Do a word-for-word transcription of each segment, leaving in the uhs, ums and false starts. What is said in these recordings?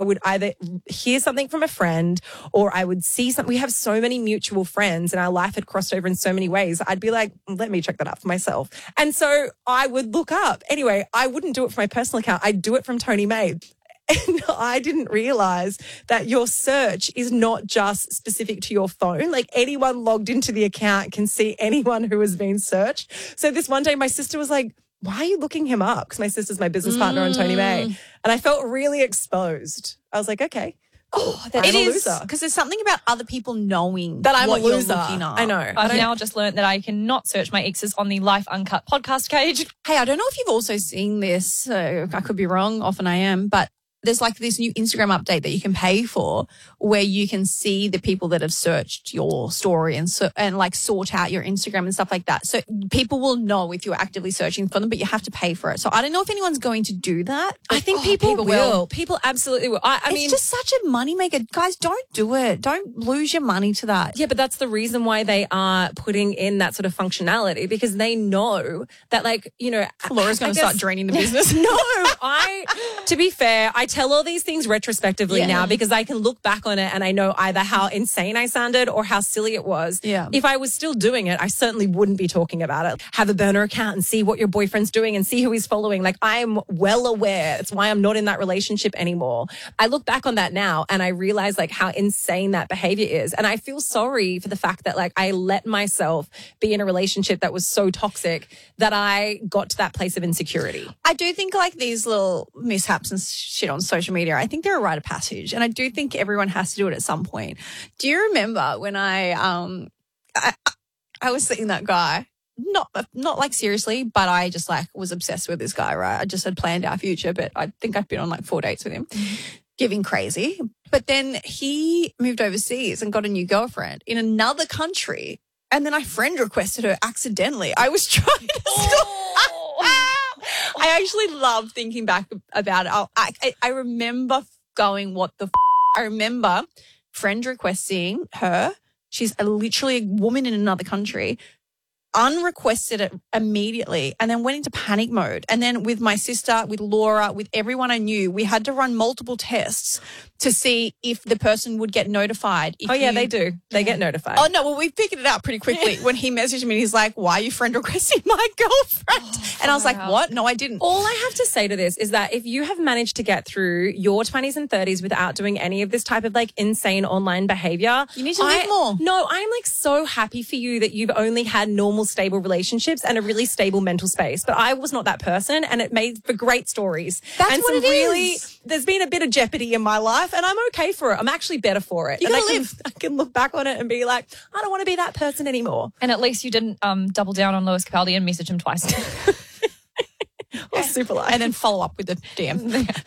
would either hear something from a friend or I would see something. We have so many mutual friends and our life had crossed over in so many ways. I'd be like, let me check that out for myself. And so I would look up. Anyway, I wouldn't do it for my personal account. I'd do it from Tony May. And I didn't realize that your search is not just specific to your phone. Like anyone logged into the account can see anyone who has been searched. So this one day my sister was like, why are you looking him up? Because my sister's my business partner on Tony May. And I felt really exposed. I was like, okay. Oh, I'm it a is loser. Because there's something about other people knowing that I'm what a loser. You're looking up. I know. I've now just learned that I cannot search my exes on the Life Uncut podcast page. Hey, I don't know if you've also seen this. So I could be wrong. Often I am, but there's like this new Instagram update that you can pay for where you can see the people that have searched your story and so, and like sort out your Instagram and stuff like that. So people will know if you're actively searching for them, but you have to pay for it. So I don't know if anyone's going to do that. I think oh, people, people will. will. People absolutely will. I, I it's mean, just such a moneymaker. Guys, don't do it. Don't lose your money to that. Yeah, but that's the reason why they are putting in that sort of functionality because they know that, like, you know, Laura's going to start draining the business. No, I, to be fair, I tell all these things retrospectively Yeah. now because I can look back on it and I know either how insane I sounded or how silly it was. Yeah. If I was still doing it, I certainly wouldn't be talking about it. Have a burner account and see what your boyfriend's doing and see who he's following. Like, I'm well aware. It's why I'm not in that relationship anymore. I look back on that now and I realize like how insane that behavior is. And I feel sorry for the fact that like I let myself be in a relationship that was so toxic that I got to that place of insecurity. I do think like these little mishaps and shit on social media, I think they're a rite of passage. And I do think everyone has to do it at some point. Do you remember when I, um, I, I was seeing that guy, not, not like seriously, but I just like was obsessed with this guy, right? I just had planned our future, but I think I'd been on like four dates with him, giving crazy. But then he moved overseas and got a new girlfriend in another country. And then I friend requested her accidentally. I was trying to stop. I actually love thinking back about it. I, I, I remember going, what the f-? I remember friend requesting her. She's a, literally a woman in another country. Unrequested it immediately and then went into panic mode. And then with my sister, with Laura, with everyone I knew, we had to run multiple tests to see if the person would get notified. If Oh, yeah, you, they do. They get notified. Oh, no, well, we figured it out pretty quickly when he messaged me. He's like, why are you friend requesting my girlfriend? Oh, and I was like, what? No, I didn't. All I have to say to this is that if you have managed to get through your twenties and thirties without doing any of this type of like insane online behavior, you need to I, live more. No, I'm like so happy for you that you've only had normal, stable relationships and a really stable mental space. But I was not that person and it made for great stories. That's and what some it really, is. There's been a bit of jeopardy in my life and I'm okay for it. I'm actually better for it. You and gotta I can, live. I can look back on it and be like, I don't want to be that person anymore. And at least you didn't um, double down on Lewis Capaldi and message him twice. Or super life. And then follow up with the D M.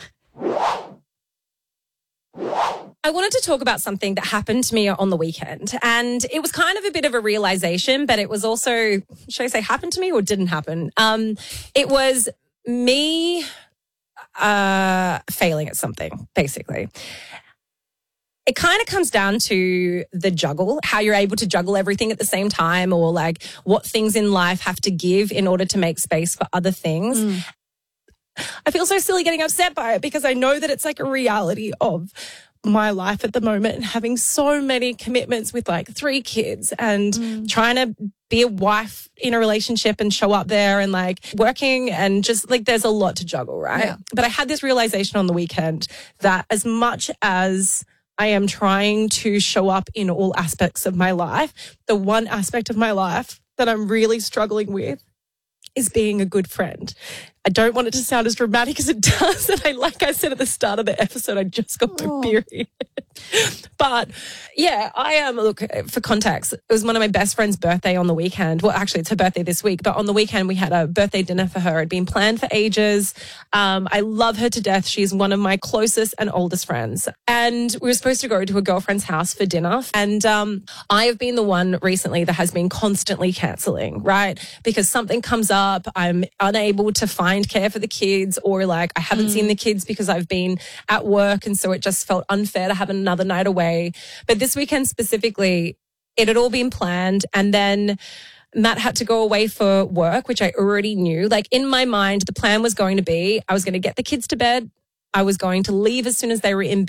I wanted to talk about something that happened to me on the weekend. And it was kind of a bit of a realization, but it was also, should I say happened to me or didn't happen? Um, it was me uh, failing at something, basically. It kind of comes down to the juggle, how you're able to juggle everything at the same time, or like what things in life have to give in order to make space for other things. Mm. I feel so silly getting upset by it because I know that it's like a reality of my life at the moment and having so many commitments with like three kids and mm. trying to be a wife in a relationship and show up there and like working and just like there's a lot to juggle, right? Yeah. But I had this realization on the weekend that as much as I am trying to show up in all aspects of my life, the one aspect of my life that I'm really struggling with is being a good friend. I don't want it to sound as dramatic as it does. And I, like I said at the start of the episode, I just got my oh. period. But yeah, I am, um, look, for context, it was one of my best friend's birthday on the weekend. Well, actually, it's her birthday this week, but on the weekend we had a birthday dinner for her. It'd been planned for ages. Um, I love her to death. She's one of my closest and oldest friends. And we were supposed to go to a girlfriend's house for dinner. And um, I have been the one recently that has been constantly cancelling, right? Because something comes up, I'm unable to find care for the kids, or like I haven't mm. seen the kids because I've been at work, and so it just felt unfair to have another night away. But this weekend specifically, it had all been planned, and then Matt had to go away for work, which I already knew. Like in my mind, the plan was going to be I was going to get the kids to bed, I was going to leave as soon as they were in bed.